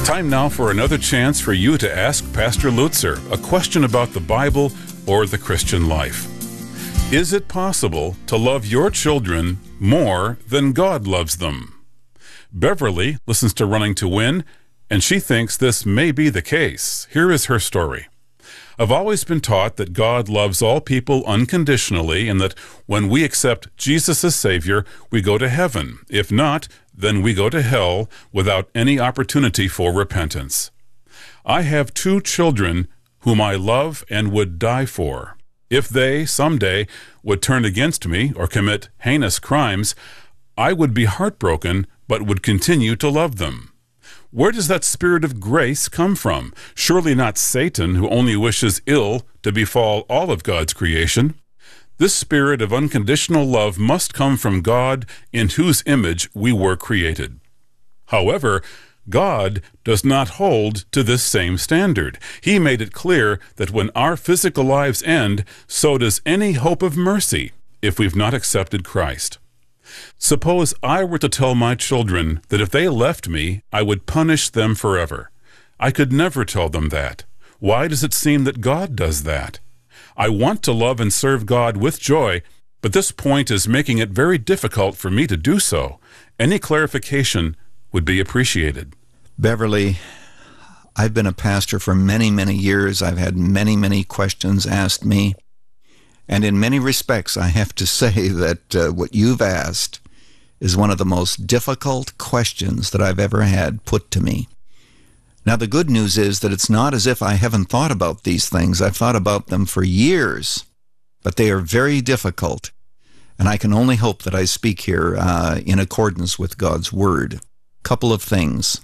Time now for another chance for you to ask Pastor Lutzer a question about the Bible or the Christian life. Is it possible to love your children more than God loves them? Beverly listens to Running to Win, and she thinks this may be the case. Here is her story. I've always been taught that God loves all people unconditionally and that when we accept Jesus as Savior, we go to heaven. If not, then we go to hell without any opportunity for repentance. I have 2 children whom I love and would die for. If they, someday, would turn against me or commit heinous crimes, I would be heartbroken but would continue to love them. Where does that spirit of grace come from? Surely not Satan, who only wishes ill to befall all of God's creation. This spirit of unconditional love must come from God, in whose image we were created. However, God does not hold to this same standard. He made it clear that when our physical lives end, so does any hope of mercy if we've not accepted Christ. Suppose I were to tell my children that if they left me, I would punish them forever. I could never tell them that. Why does it seem that God does that? I want to love and serve God with joy, but this point is making it very difficult for me to do so. Any clarification would be appreciated. Beverly, I've been a pastor for many, many years. I've had many, many questions asked me. And in many respects, I have to say that what you've asked is one of the most difficult questions that I've ever had put to me. Now, the good news is that it's not as if I haven't thought about these things. I've thought about them for years, but they are very difficult. And I can only hope that I speak here in accordance with God's Word. Couple of things.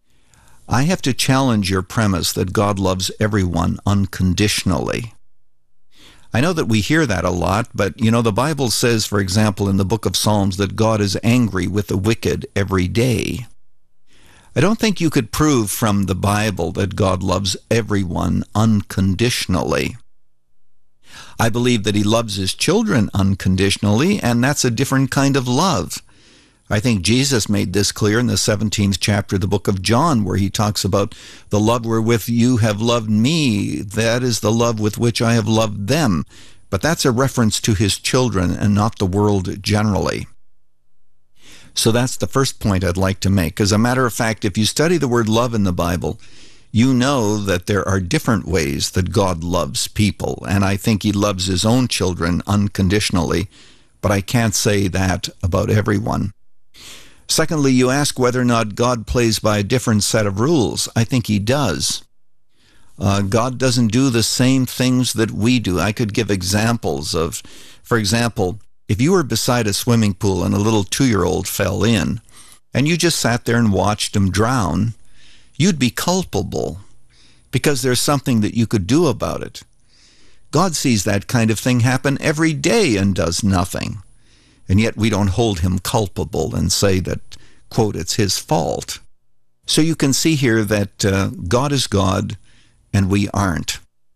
I have to challenge your premise that God loves everyone unconditionally. I know that we hear that a lot, but the Bible says, for example, in the book of Psalms, that God is angry with the wicked every day. I don't think you could prove from the Bible that God loves everyone unconditionally. I believe that he loves his children unconditionally, and that's a different kind of love. I think Jesus made this clear in the 17th chapter of the book of John, where he talks about the love wherewith you have loved me. That is the love with which I have loved them. But that's a reference to his children and not the world generally. So that's the first point I'd like to make. As a matter of fact, if you study the word love in the Bible, you know that there are different ways that God loves people. And I think he loves his own children unconditionally, but I can't say that about everyone. Secondly, you ask whether or not God plays by a different set of rules. I think he does. God doesn't do the same things that we do. I could give examples of, for example, if you were beside a swimming pool and a little 2-year-old fell in, and you just sat there and watched him drown, you'd be culpable because there's something that you could do about it. God sees that kind of thing happen every day and does nothing. And yet we don't hold him culpable and say that, quote, it's his fault. So you can see here that God is God and we aren't.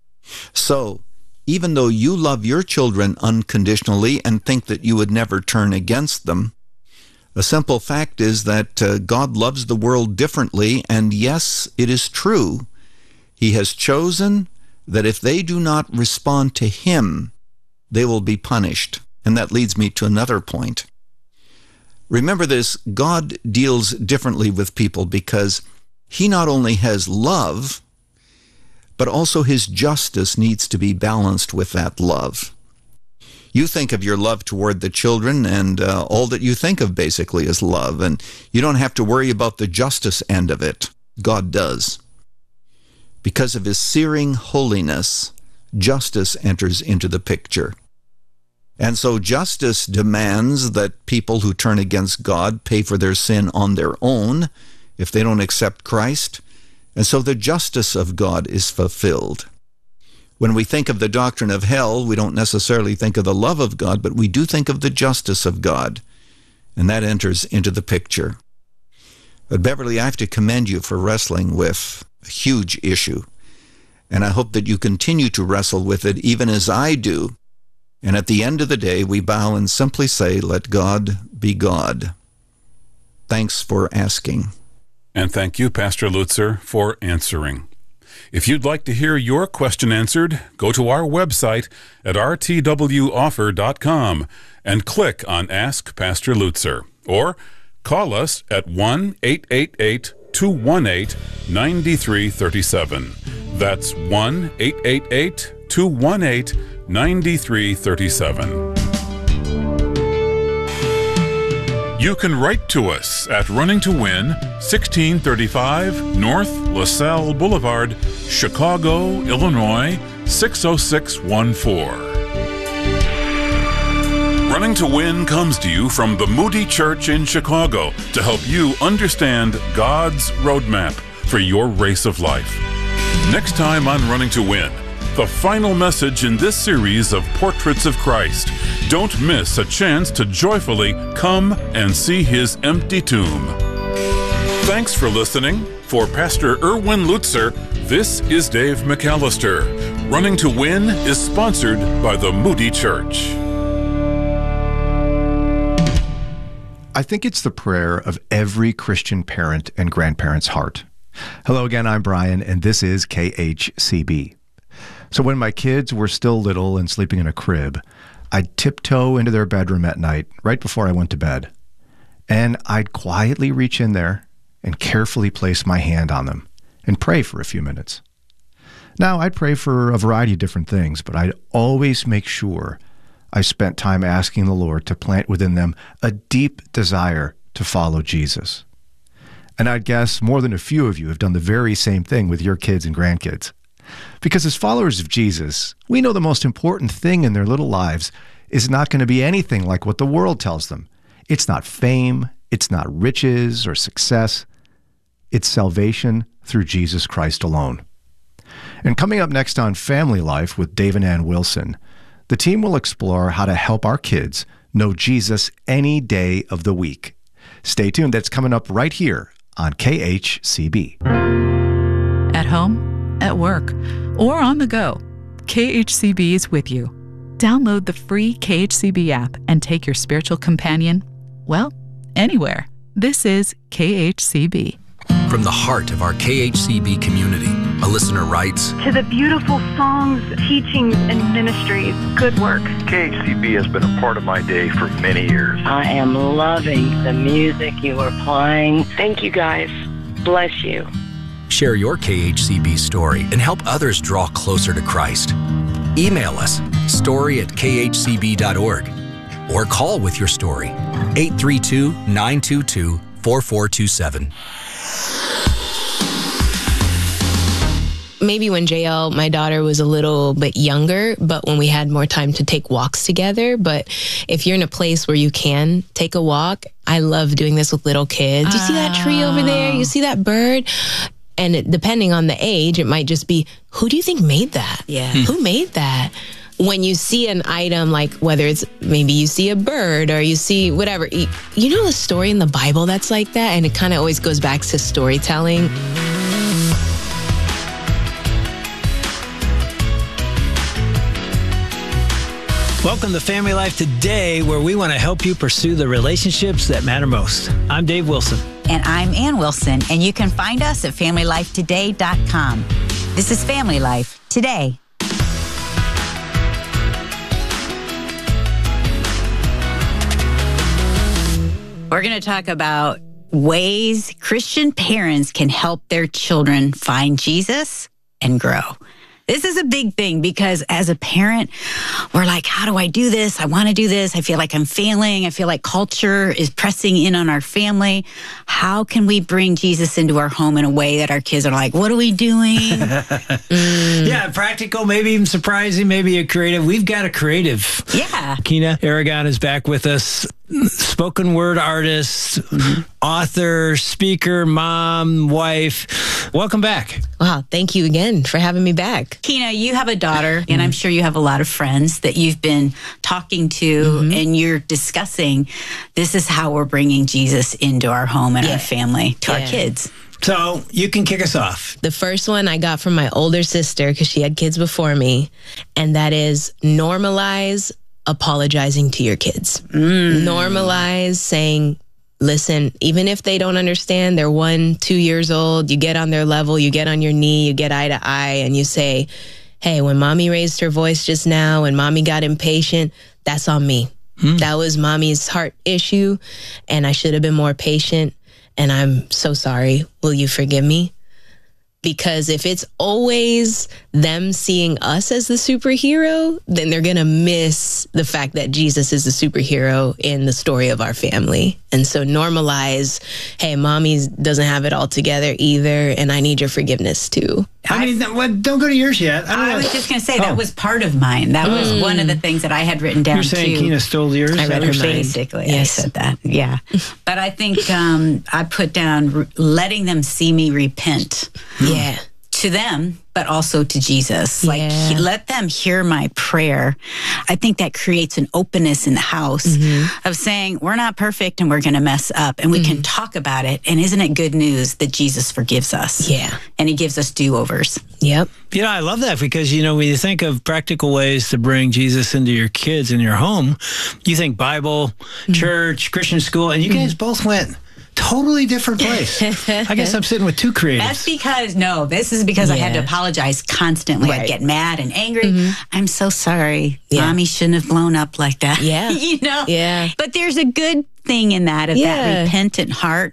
So even though you love your children unconditionally and think that you would never turn against them, the simple fact is that God loves the world differently, and yes, it is true. He has chosen that if they do not respond to him, they will be punished. And that leads me to another point. Remember this, God deals differently with people because he not only has love, but also his justice needs to be balanced with that love. You think of your love toward the children, and all that you think of basically is love, and you don't have to worry about the justice end of it. God does. Because of his searing holiness, justice enters into the picture. And so justice demands that people who turn against God pay for their sin on their own if they don't accept Christ. And so the justice of God is fulfilled. When we think of the doctrine of hell, we don't necessarily think of the love of God, but we do think of the justice of God. And that enters into the picture. But Beverly, I have to commend you for wrestling with a huge issue. And I hope that you continue to wrestle with it even as I do. And at the end of the day, we bow and simply say, let God be God. Thanks for asking. And thank you, Pastor Lutzer, for answering. If you'd like to hear your question answered, go to our website at rtwoffer.com and click on Ask Pastor Lutzer, or call us at 1-888-218-9337. That's 1-888-218-9337. You can write to us at Running to Win, 1635 North LaSalle Boulevard, Chicago, Illinois, 60614. Running to Win comes to you from the Moody Church in Chicago to help you understand God's roadmap for your race of life. Next time on Running to Win, the final message in this series of Portraits of Christ. Don't miss a chance to joyfully come and see his empty tomb. Thanks for listening. For Pastor Erwin Lutzer, this is Dave McAllister. Running to Win is sponsored by the Moody Church. I think it's the prayer of every Christian parent and grandparent's heart. Hello again, I'm Brian, and this is KHCB. So when my kids were still little and sleeping in a crib, I'd tiptoe into their bedroom at night, right before I went to bed. And I'd quietly reach in there and carefully place my hand on them and pray for a few minutes. Now, I'd pray for a variety of different things, but I'd always make sure I spent time asking the Lord to plant within them a deep desire to follow Jesus. And I'd guess more than a few of you have done the very same thing with your kids and grandkids. Because as followers of Jesus, we know the most important thing in their little lives is not going to be anything like what the world tells them. It's not fame, it's not riches or success. It's salvation through Jesus Christ alone. And coming up next on Family Life with Dave and Ann Wilson, the team will explore how to help our kids know Jesus any day of the week. Stay tuned, that's coming up right here on KHCB. At home, at work, or on the go, KHCB is with you. Download the free KHCB app and take your spiritual companion, well, anywhere. This is KHCB. From the heart of our KHCB community, a listener writes, to the beautiful songs, teachings, and ministries, good work. KHCB has been a part of my day for many years. I am loving the music you are playing. Thank you, guys. Bless you. Share your KHCB story and help others draw closer to Christ. Email us, story@khcb.org, or call with your story, 832-922-4427. Maybe when JL, my daughter, was a little bit younger, but when we had more time to take walks together. But if you're in a place where you can take a walk, I love doing this with little kids. You see that tree over there? You see that bird? And depending on the age, it might just be, who do you think made that? Yeah. Who made that? When you see an item, like whether it's maybe you see a bird or you see whatever, you know the story in the Bible that's like that? And it kind of always goes back to storytelling. Welcome to Family Life Today, where we want to help you pursue the relationships that matter most. I'm Dave Wilson. And I'm Ann Wilson, and you can find us at FamilyLifeToday.com. This is Family Life Today. We're going to talk about ways Christian parents can help their children find Jesus and grow. This is a big thing because as a parent, we're like, how do I do this? I want to do this. I feel like I'm failing. I feel like culture is pressing in on our family. How can we bring Jesus into our home in a way that our kids are like, what are we doing? Yeah, practical, maybe even surprising, maybe a creative. We've got a creative. Yeah. Kina Aragon is back with us. Spoken word artist, author, speaker, mom, wife. Welcome back. Wow, thank you again for having me back. Kina, you have a daughter, and I'm sure you have a lot of friends that you've been talking to, and you're discussing, this is how we're bringing Jesus into our home and our family, to our kids. So you can kick us off. The first one I got from my older sister because she had kids before me, and that is normalize apologizing to your kids. Normalize saying, listen, even if they don't understand, they're 1, 2 years old, you get on their level, you get on your knee, you get eye to eye, and you say, hey, when mommy raised her voice just now, when mommy got impatient, that's on me. That was mommy's heart issue, and I should have been more patient, and I'm so sorry. Will you forgive me? Because if it's always them seeing us as the superhero, then they're going to miss the fact that Jesus is the superhero in the story of our family. And so normalize, hey, mommy doesn't have it all together either, and I need your forgiveness too. I mean, don't go to yours yet. I was just going to say that was part of mine. That was one of the things that I had written down. You're saying too. Keena stole yours? I read her mind. Basically, Yes. I said that. Yeah. But I think I put down letting them see me repent. Yeah. To them, but also to Jesus. Like, let them hear my prayer. I think that creates an openness in the house of saying, we're not perfect and we're going to mess up and we can talk about it. And isn't it good news that Jesus forgives us? Yeah. And he gives us do-overs. Yep. You know, I love that because, you know, when you think of practical ways to bring Jesus into your kids in your home, you think Bible, church, Christian school, and you guys both went totally different place. I guess I'm sitting with two creatives. This is because I had to apologize constantly. Right. I'd get mad and angry. I'm so sorry. Mommy shouldn't have blown up like that. Yeah. You know? Yeah. But there's a good thing in that, of that repentant heart.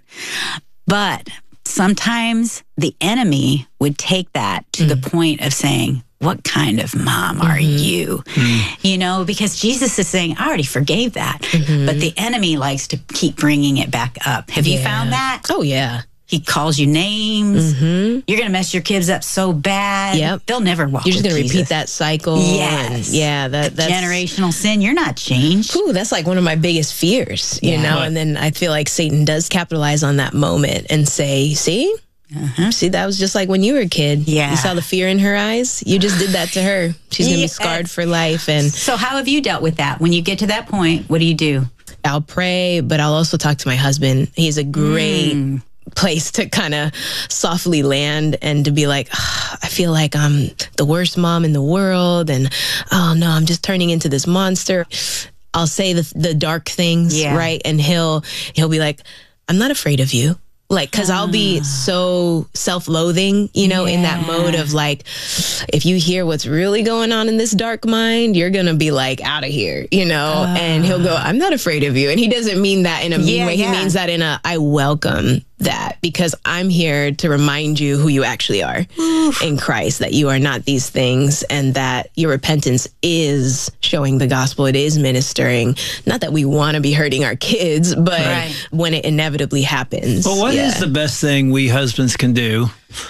But sometimes the enemy would take that to the point of saying, what kind of mom are you? You know, because Jesus is saying, I already forgave that. But the enemy likes to keep bringing it back up. Have you found that? Oh, yeah. He calls you names. You're going to mess your kids up so bad. Yep. They'll never walk You're just with going to repeat Jesus. that cycle. Yes. And that's generational sin. You're not changed. Ooh, that's like one of my biggest fears, you know? And then I feel like Satan does capitalize on that moment and say, see? See, that was just like when you were a kid. Yeah. You saw the fear in her eyes. You just did that to her. She's going to be scarred for life. And so how have you dealt with that? When you get to that point, what do? I'll pray, but I'll also talk to my husband. He's a great place to kind of softly land and to be like, I feel like I'm the worst mom in the world. And, oh no, I'm just turning into this monster. I'll say the dark things, right? And he'll be like, I'm not afraid of you. Like, cause I'll be so self-loathing, you know, in that mode of like, if you hear what's really going on in this dark mind, you're going to be like out of here, you know, and he'll go, I'm not afraid of you. And he doesn't mean that in a mean way. He means that in a, I welcome that because I'm here to remind you who you actually are in Christ, that you are not these things and that your repentance is showing the gospel. It is ministering. Not that we want to be hurting our kids, but when it inevitably happens. Well, what is the best thing we husbands can do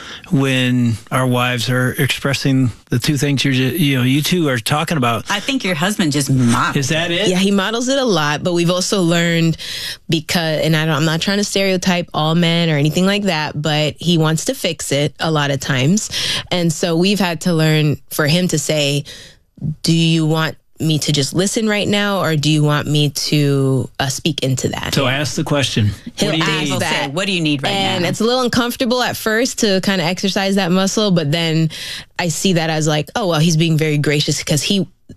when our wives are expressing the two things you two are talking about? I think your husband just models. Is that it? Yeah, he models it a lot, but we've also learned and I'm not trying to stereotype all men or anything like that, but he wants to fix it a lot of times. And so we've had to learn for him to say, do you want me to just listen right now, or do you want me to speak into that? So ask the question. He'll ask that. What do you need right now? And it's a little uncomfortable at first to kind of exercise that muscle, but then I see that as like, oh, well, he's being very gracious because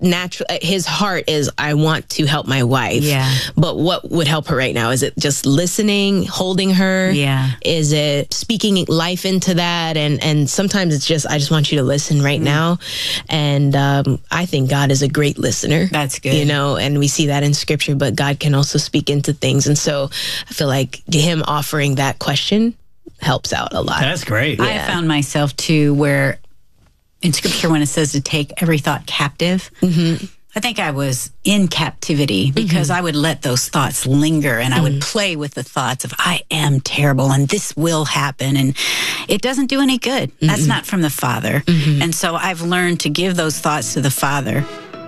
his heart is, I want to help my wife. Yeah. But what would help her right now? Is it just listening, holding her? Yeah. Is it speaking life into that? And sometimes it's just, I just want you to listen right now. And I think God is a great listener. That's good. You know, and we see that in scripture, but God can also speak into things. And so I feel like him offering that question helps out a lot. That's great. I found myself too, where in scripture, when it says to take every thought captive, I think I was in captivity because I would let those thoughts linger and I would play with the thoughts of, I am terrible and this will happen. And it doesn't do any good. That's not from the Father. And so I've learned to give those thoughts to the Father.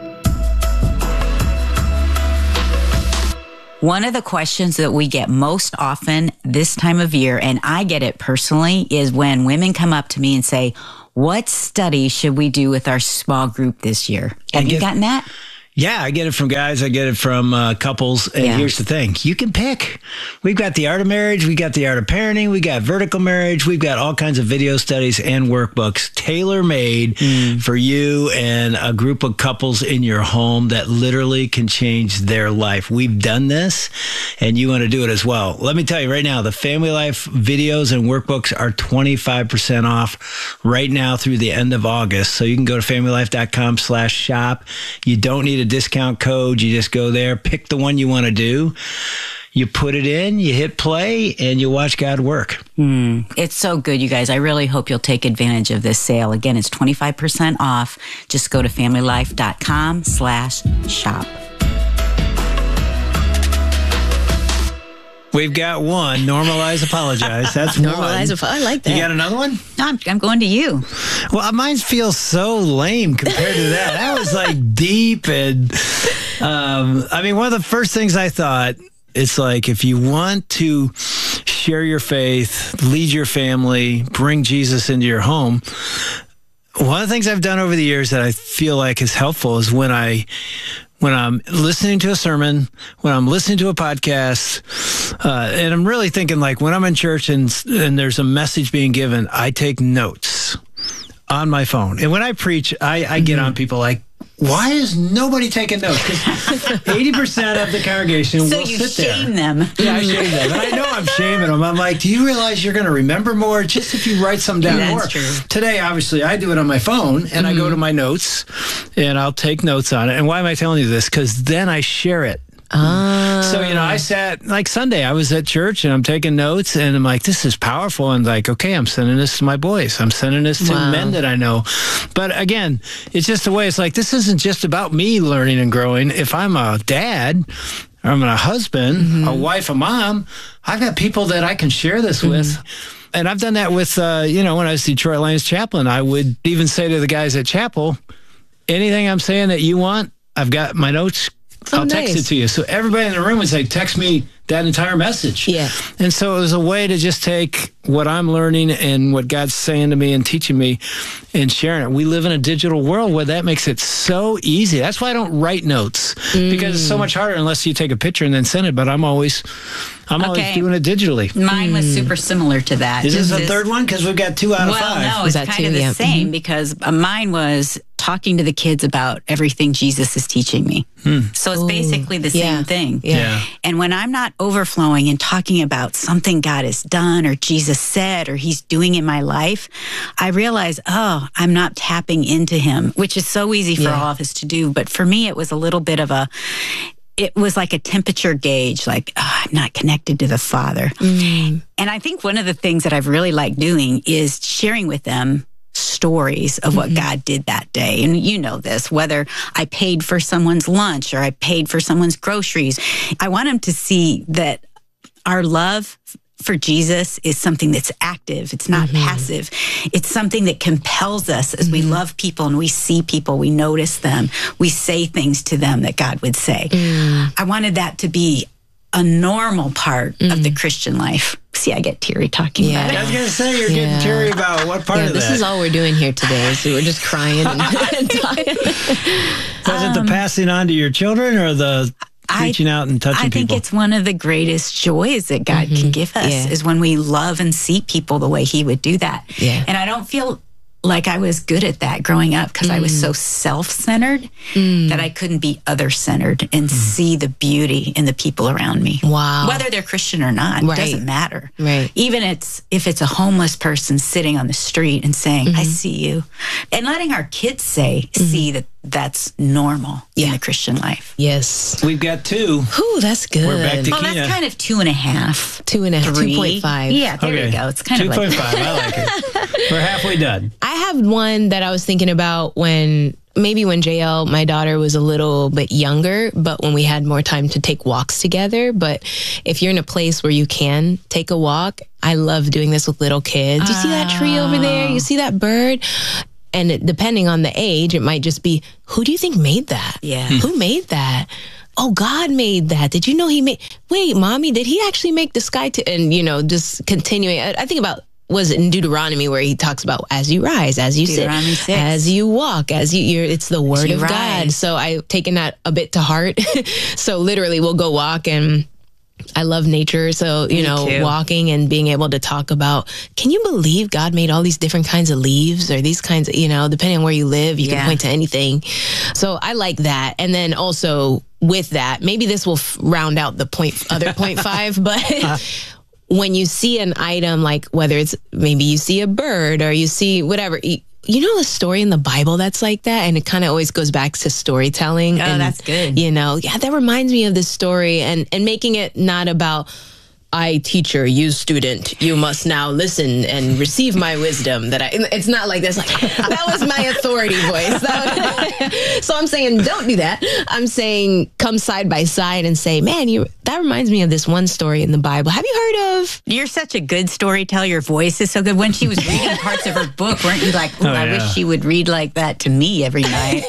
One of the questions that we get most often this time of year, and I get it personally, is when women come up to me and say, what study should we do with our small group this year? Have you gotten that? Yeah, I get it from guys. I get it from couples. And here's the thing. You can pick. We've got the art of marriage. We got the art of parenting. We got vertical marriage. We've got all kinds of video studies and workbooks tailor-made for you and a group of couples in your home that literally can change their life. We've done this, and you want to do it as well. Let me tell you right now, the Family Life videos and workbooks are 25% off right now through the end of August. So you can go to familylife.com/shop. You don't need a discount code. You just go there, pick the one you want to do. You put it in, you hit play, and you watch God work. It's so good, you guys. I really hope you'll take advantage of this sale. Again, it's 25% off. Just go to familylife.com/shop. We've got one. Normalize, apologize. That's normalize. One. I like that. You got another one? No, I'm going to you. Well, mine feels so lame compared to that. That was like deep. And I mean, one of the first things I thought, it's like, if you want to share your faith, lead your family, bring Jesus into your home, one of the things I've done over the years that I feel like is helpful is when I'm listening to a sermon, when I'm listening to a podcast, and I'm really thinking, like, when I'm in church and there's a message being given, I take notes on my phone. And when I preach, I get on people like, why is nobody taking notes? Because 80% of the congregation will sit there. So you shame them. Yeah, I shame them. And I know I'm shaming them. I'm like, do you realize you're going to remember more just if you write some down? That's true. Today, obviously, I do it on my phone, and I go to my notes, and I'll take notes on it. And why am I telling you this? Because then I share it. So, I sat, like Sunday, I was at church and I'm taking notes and I'm like, this is powerful. And like, okay, I'm sending this to my boys. I'm sending this to men that I know. But again, it's just the way it's like, this isn't just about me learning and growing. If I'm a dad, or I'm a husband, a wife, a mom, I've got people that I can share this with. And I've done that with, when I was Detroit Lions chaplain, I would even say to the guys at chapel, anything I'm saying that you want, I've got my notes. I'll text it to you. So everybody in the room would say, text me that entire message. Yeah. And so it was a way to just take what I'm learning and what God's saying to me and teaching me and sharing it. We live in a digital world where that makes it so easy. That's why I don't write notes, because it's so much harder unless you take a picture and then send it. But I'm always doing it digitally. Mine was super similar to that. Is this the third one? Because we've got 2 out of 5. Well, no, it's kind of the same because mine was talking to the kids about everything Jesus is teaching me. So it's basically the same thing. Yeah. And when I'm not overflowing and talking about something God has done or Jesus said or he's doing in my life, I realize, I'm not tapping into him, which is so easy for all of us to do. But for me, it was a little bit of it was like a temperature gauge, like, I'm not connected to the Father. And I think one of the things that I've really liked doing is sharing with them stories of what God did that day. And you know this, whether I paid for someone's lunch or I paid for someone's groceries, I want them to see that our love for Jesus is something that's active. It's not passive. It's something that compels us as we love people and we see people, we notice them, we say things to them that God would say. I wanted that to be a normal part of the Christian life. See, I get teary talking about it. I was going to say, you're getting teary about what part of that? This is all we're doing here today. So we're just crying and talking. Was it the passing on to your children or the reaching out and touching people? I think it's one of the greatest joys that God can give us is when we love and see people the way he would do that. Yeah. And I don't feel like I was good at that growing up because I was so self-centered that I couldn't be other-centered and see the beauty in the people around me. Wow. Whether they're Christian or not, it doesn't matter. Right. Even if it's a homeless person sitting on the street and saying, I see you. And letting our kids see that that's normal in the Christian life. Yes. We've got 2. Ooh, that's good. We're back to Well, that's kind of 2.5. 2.5, 3. 2.5. Yeah, there you go. It's kind of 2.5. like I like it. We're halfway done. I have one that I was thinking about when JL, my daughter, was a little bit younger, but when we had more time to take walks together. But if you're in a place where you can take a walk, I love doing this with little kids. You see that tree over there? You see that bird? And depending on the age, it might just be, who do you think made that? Yeah. Who made that? Oh, God made that. Did you know wait, Mommy, did he actually make the sky? And, just continuing. I think about was in Deuteronomy where he talks about as you rise, as you sit, as you walk, it's the word of God. So I've taken that a bit to heart. So literally we'll go walk, and I love nature. So, walking and being able to talk about, can you believe God made all these different kinds of leaves or these kinds of, depending on where you live, you can point to anything. So I like that. And then also with that, maybe this will round out the other 0.5, but when you see an item, like whether it's maybe you see a bird or you see whatever, you know a story in the Bible that's like that, and it kind of always goes back to storytelling. Oh, that's good. That reminds me of this story, and making it not about, I teacher, you student, you must now listen and receive my wisdom. It's not like this. Like that was my authority voice. So I'm saying, don't do that. I'm saying, come side by side and say, man, that reminds me of this one story in the Bible. Have you heard of? You're such a good storyteller. Your voice is so good. When she was reading parts of her book, weren't you like, I wish she would read like that to me every night?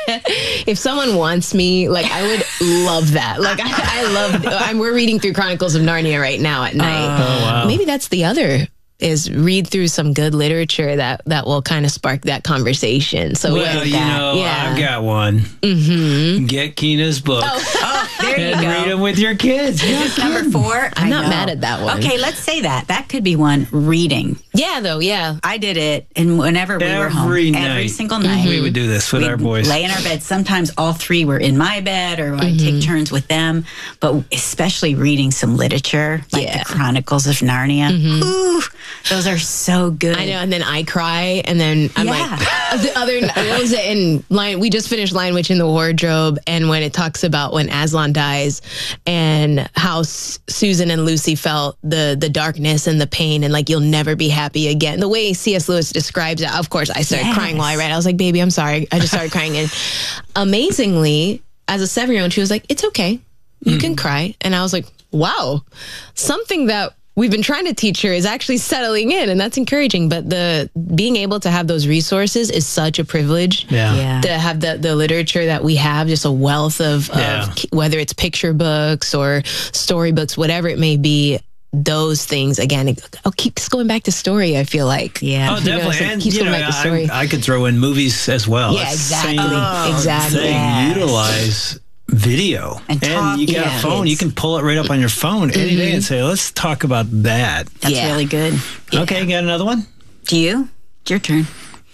If someone wants me, like, I would love that. Like, we're reading through Chronicles of Narnia right now at night. Oh, wow. Maybe that's the other, is read through some good literature that will kind of spark that conversation. So I've got one. Mm-hmm. Get Keena's book. There you and go. read them with your kids. Is this number 4? I'm not mad at that one. Okay, let's say that. That could be one. Reading. Yeah, though, yeah. I did it, and whenever we were home, every single night, we would do this with our boys. Lay in our bed. Sometimes all 3 were in my bed, or I'd take turns with them. But especially reading some literature, like the Chronicles of Narnia. Ooh, those are so good. I know, and then I cry, and then I'm like, the other, what was it in Lion? We just finished Lion Witch in the Wardrobe, and when it talks about when Aslan dies, and how Susan and Lucy felt the darkness and the pain, and like, you'll never be happy again. The way C.S. Lewis describes it, of course, I started crying while I read. I was like, baby, I'm sorry. I just started crying. And amazingly, as a 7-year-old, she was like, it's okay. You can cry. And I was like, wow, something that we've been trying to teach her is actually settling in, and that's encouraging. But being able to have those resources is such a privilege. Yeah. To have the literature that we have, just a wealth of whether it's picture books or storybooks, whatever it may be. Those things, again, it keeps going back to story, I feel like. Yeah. Oh, definitely. And keeps going back to story. I could throw in movies as well. Yeah, exactly. They utilize video, and you got a phone. You can pull it right up on your phone any day and say, let's talk about that. That's really good. Okay, got another one? Do you? It's your turn.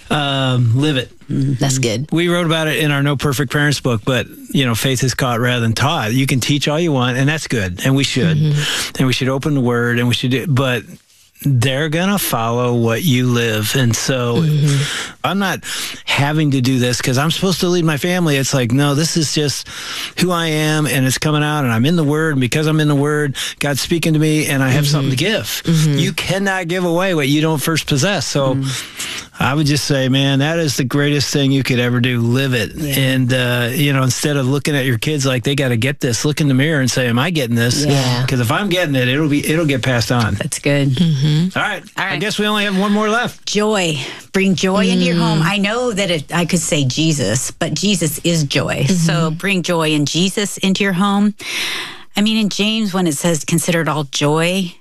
Live it. That's good. We wrote about it in our No Perfect Parents book, but faith is caught rather than taught. You can teach all you want, and that's good, and we should. And we should open the word, and we should do, but they're going to follow what you live. And so I'm not having to do this because I'm supposed to lead my family. It's like, no, this is just who I am, and it's coming out, and I'm in the Word. And because I'm in the Word, God's speaking to me, and I have something to give. You cannot give away what you don't first possess. So I would just say, man, that is the greatest thing you could ever do. Live it. And, instead of looking at your kids like they got to get this, look in the mirror and say, am I getting this? Because if I'm getting it, it'll get passed on. That's good. All right. I guess we only have one more left. Joy. Bring joy into your home. I know that I could say Jesus, but Jesus is joy. So bring joy and Jesus into your home. I mean, in James, when it says, consider it all joy,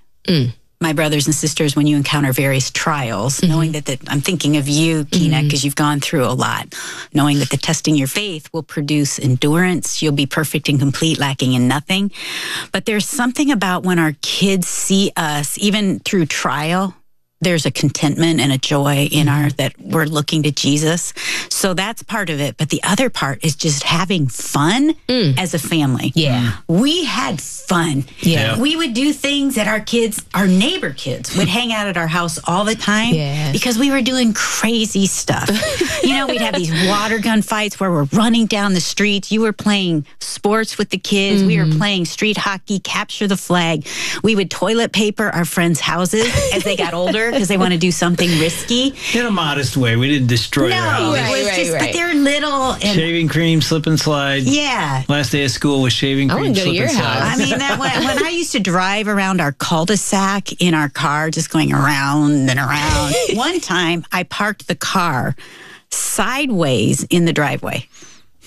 my brothers and sisters, when you encounter various trials, knowing that I'm thinking of you, Keena, because you've gone through a lot, knowing that the testing your faith will produce endurance. You'll be perfect and complete, lacking in nothing. But there's something about when our kids see us, even through trial, there's a contentment and a joy in that we're looking to Jesus. So that's part of it. But the other part is just having fun as a family. Yeah. We had fun. Yeah. We would do things that our neighbor kids would hang out at our house all the time because we were doing crazy stuff. We'd have these water gun fights where we're running down the streets. You were playing sports with the kids. We were playing street hockey, capture the flag. We would toilet paper our friends' houses as they got older, because they want to do something risky. In a modest way. We didn't destroy their house. But they're little. And shaving cream, slip and slide. Yeah. Last day of school was shaving cream, slip and slide. I mean, when I used to drive around our cul-de-sac in our car, just going around and around, one time I parked the car sideways in the driveway.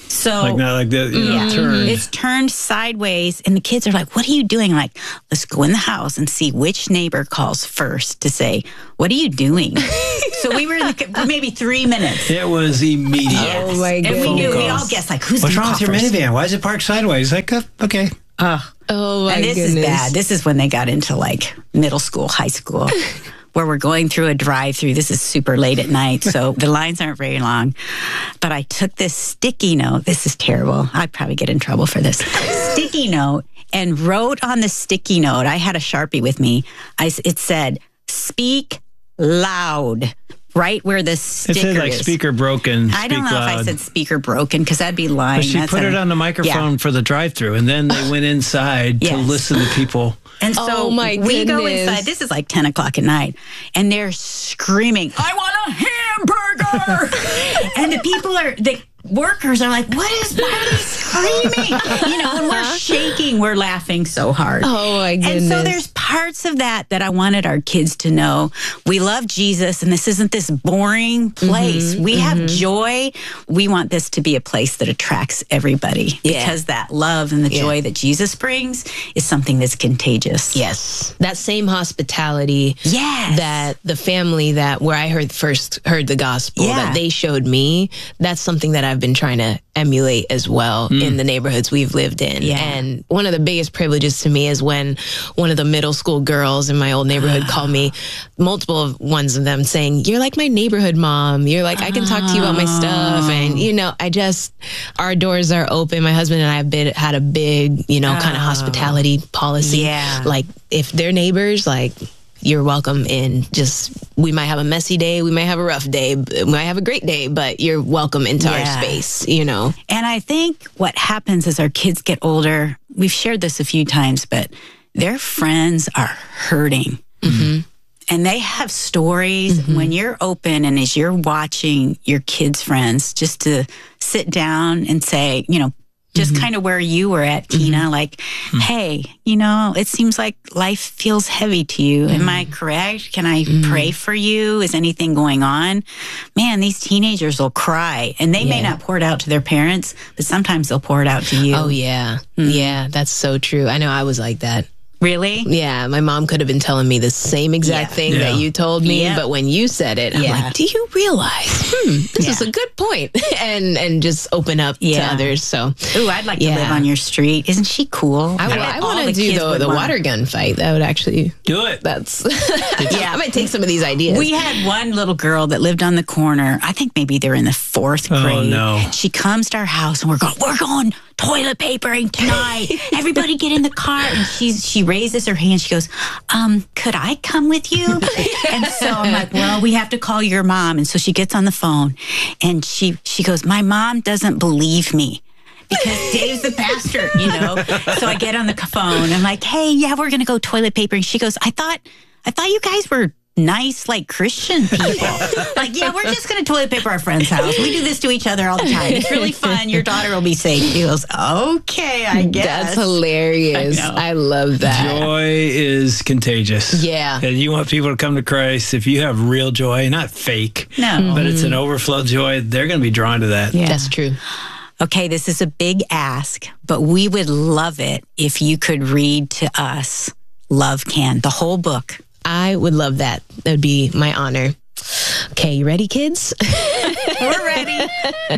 So like not like the turned. It's turned sideways, and the kids are like, "What are you doing?" I'm like, let's go in the house and see which neighbor calls first to say, "What are you doing?" So we were in maybe 3 minutes. It was immediate. Yes. Oh my And we knew, we calls. all guessed, like, who's What's gonna wrong with call your first? minivan? Why is it parked sideways? Like, okay. Oh my And this goodness. is bad. This is when they got into like middle school, high school, where we're going through a drive-through. This is super late at night, so the lines aren't very long. But I took this sticky note. This is terrible. I'd probably get in trouble for this. Sticky note, and wrote on the sticky note, I had a Sharpie with me. It said, "Speak loud." Right where the sticker It said like is. speaker broken. I don't speak know loud. if I said speaker broken, because that'd be lying. But she That's put it on the microphone for the drive-through, and then they went inside to Yes. listen to people. And so Oh, my we go goodness. inside. This is like 10 o'clock at night. And they're screaming, "I want a hamburger!" And the workers are like, why are they screaming? When we're shaking, we're laughing so hard. Oh my goodness. And so there's parts of that I wanted our kids to know. We love Jesus, and this isn't this boring place. We have joy. We want this to be a place that attracts everybody, because that love and the joy that Jesus brings is something that's contagious. Yes. That same hospitality Yes. that the family where I first heard the gospel that they showed me, that's something that I've been trying to emulate as well in the neighborhoods we've lived in. Yeah. And one of the biggest privileges to me is when one of the middle school girls in my old neighborhood called me, multiple ones of them saying, "You're like my neighborhood mom. You're like, I can talk to you about my stuff." And, our doors are open. My husband and I have had a big, kind of hospitality policy. Yeah. Like if they're neighbors, like, you're welcome in. We might have a messy day, we might have a rough day, we might have a great day, but you're welcome into our space, And I think what happens as our kids get older, we've shared this a few times, but their friends are hurting. And they have stories. When you're open and as you're watching your kids' friends, just to sit down and say, just kind of where you were at, Tina, like, hey, it seems like life feels heavy to you. Am I correct? Can I pray for you? Is anything going on? Man, these teenagers will cry, and they may not pour it out to their parents, but sometimes they'll pour it out to you. Oh, yeah. Yeah, that's so true. I know I was like that. Really? Yeah, my mom could have been telling me the same exact thing that you told me, but when you said it, I'm like, do you realize, this is a good point, and just open up to others. So, ooh, I'd like to live on your street. Isn't she cool? I want to do the water gun fight. That would actually do it. That's I might take some of these ideas. We had one little girl that lived on the corner. I think maybe they're in the 4th grade. Oh, no. She comes to our house, and we're going toilet papering tonight. Everybody get in the car. And she raises her hand. She goes, could I come with you? And so I'm like, well, we have to call your mom. And so she gets on the phone, and she goes, my mom doesn't believe me, because Dave's the pastor, So I get on the phone. I'm like, hey, we're going to go toilet papering. She goes, I thought you guys were nice, like Christian people. Like, we're just going to toilet paper our friend's house. We do this to each other all the time. It's really fun. Your daughter will be safe. She goes, okay, I guess. That's hilarious. I love that. Joy is contagious. Yeah. And you want people to come to Christ. If you have real joy, not fake, but it's an overflow joy, they're going to be drawn to that. Yeah. That's true. Okay, this is a big ask, but we would love it if you could read to us Love Can, the whole book. I would love that. That would be my honor. Okay, you ready, kids? We're ready.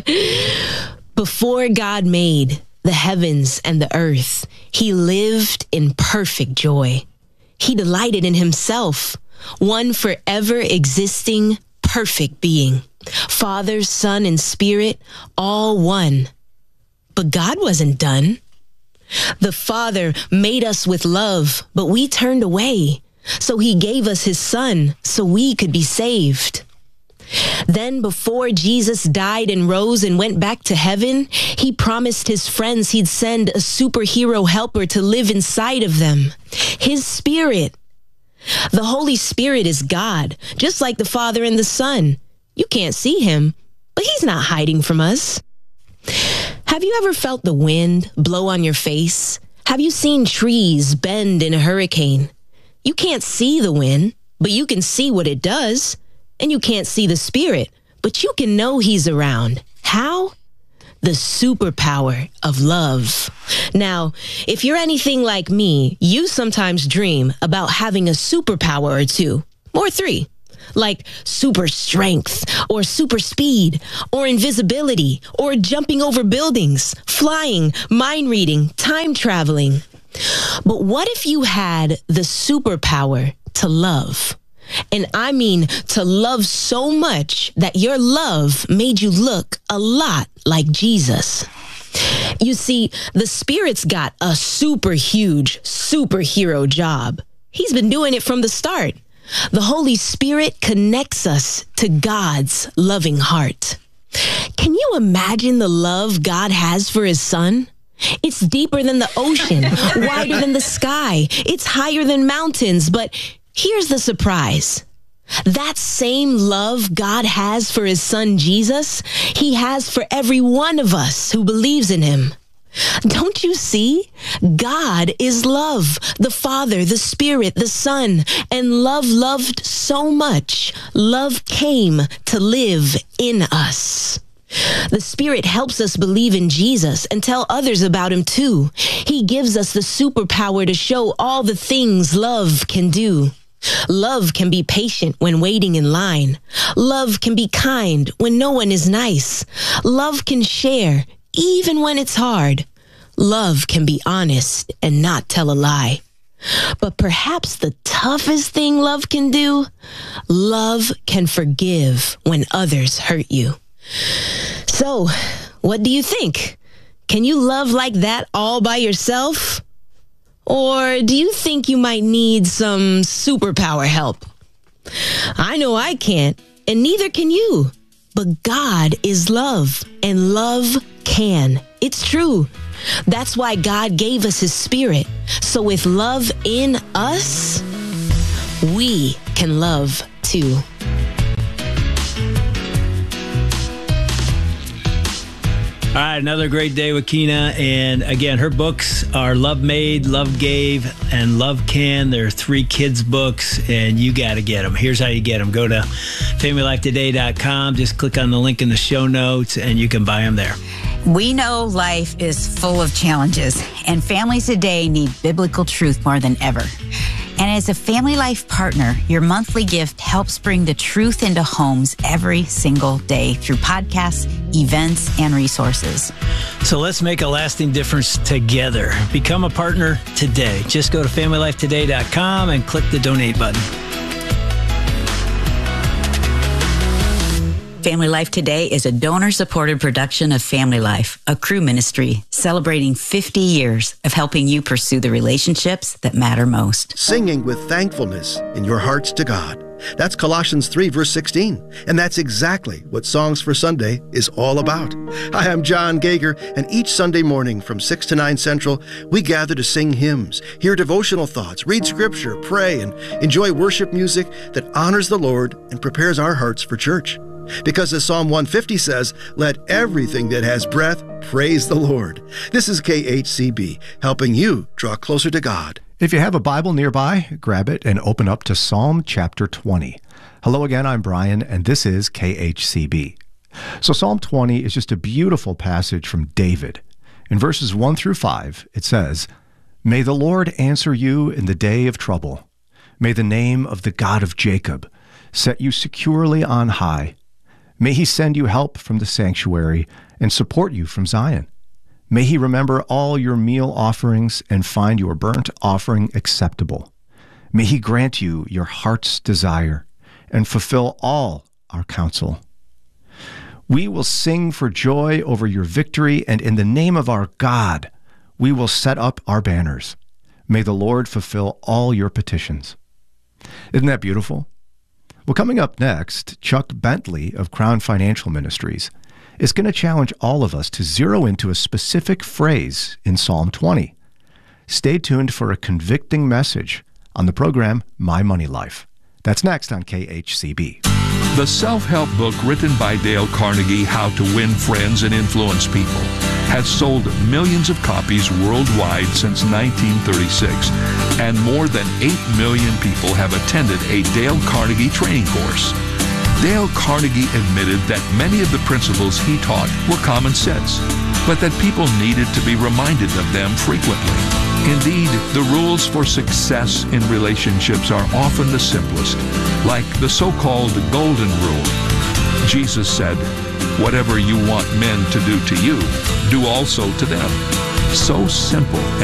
Before God made the heavens and the earth, he lived in perfect joy. He delighted in himself, one forever existing, perfect being. Father, Son, and Spirit, all one. But God wasn't done. The Father made us with love, but we turned away. So he gave us his Son so we could be saved. Then before Jesus died and rose and went back to heaven, he promised his friends he'd send a superhero helper to live inside of them. His Spirit. The Holy Spirit is God, just like the Father and the Son. You can't see him, but he's not hiding from us. Have you ever felt the wind blow on your face? Have you seen trees bend in a hurricane? You can't see the wind, but you can see what it does. And you can't see the Spirit, but you can know he's around. How? the superpower of love. Now, if you're anything like me, you sometimes dream about having a superpower or two, or three, like super strength, or super speed, or invisibility, or jumping over buildings, flying, mind reading, time traveling. But what if you had the superpower to love? And I mean to love so much that your love made you look a lot like Jesus. You see, the Spirit's got a super huge superhero job. He's been doing it from the start. The Holy Spirit connects us to God's loving heart. Can you imagine the love God has for his Son? It's deeper than the ocean, wider than the sky. It's higher than mountains, but here's the surprise. That same love God has for his Son, Jesus, he has for every one of us who believes in him. Don't you see? God is love, the Father, the Spirit, the Son, and love loved so much. Love came to live in us. The Spirit helps us believe in Jesus and tell others about him too. He gives us the superpower to show all the things love can do. Love can be patient when waiting in line. Love can be kind when no one is nice. Love can share even when it's hard. Love can be honest and not tell a lie. But perhaps the toughest thing love can do, love can forgive when others hurt you. So, what do you think? Can you love like that all by yourself? Or do you think you might need some superpower help? I know I can't, and neither can you. But God is love, and love can. It's true. That's why God gave us his Spirit. So with love in us, we can love too. All right, another great day with Kina. And again, her books are Love Made, Love Gave, and Love Can. They're 3 kids' books, and you got to get them. Here's how you get them. Go to FamilyLifeToday.com. Just click on the link in the show notes, and you can buy them there. We know life is full of challenges, and families today need biblical truth more than ever. And as a Family Life partner, your monthly gift helps bring the truth into homes every single day through podcasts, events, and resources. So let's make a lasting difference together. Become a partner today. Just go to FamilyLifeToday.com and click the donate button. Family Life Today is a donor-supported production of Family Life, a Cru ministry celebrating 50 years of helping you pursue the relationships that matter most. Singing with thankfulness in your hearts to God. That's Colossians 3, verse 16. And that's exactly what Songs for Sunday is all about. Hi, I'm John Gager, and each Sunday morning from 6 to 9 Central, we gather to sing hymns, hear devotional thoughts, read scripture, pray, and enjoy worship music that honors the Lord and prepares our hearts for church. Because as Psalm 150 says, let everything that has breath praise the Lord. This is KHCB, helping you draw closer to God. If you have a Bible nearby, grab it and open up to Psalm chapter 20. Hello again, I'm Brian, and this is KHCB. So Psalm 20 is just a beautiful passage from David. In verses 1 through 5, it says, May the Lord answer you in the day of trouble. May the name of the God of Jacob set you securely on high. May he send you help from the sanctuary and support you from Zion. May he remember all your meal offerings and find your burnt offering acceptable. May he grant you your heart's desire and fulfill all our counsel. We will sing for joy over your victory, and in the name of our God, we will set up our banners. May the Lord fulfill all your petitions. Isn't that beautiful? Well, coming up next, Chuck Bentley of Crown Financial Ministries is going to challenge all of us to zero into a specific phrase in Psalm 20. Stay tuned for a convicting message on the program My Money Life. That's next on KHCB. The self-help book written by Dale Carnegie, How to Win Friends and Influence People, has sold millions of copies worldwide since 1936, and more than 8 million people have attended a Dale Carnegie training course. Dale Carnegie admitted that many of the principles he taught were common sense, but that people needed to be reminded of them frequently. Indeed, the rules for success in relationships are often the simplest, like the so-called golden rule. Jesus said, "Whatever you want men to do to you, do also to them." So simple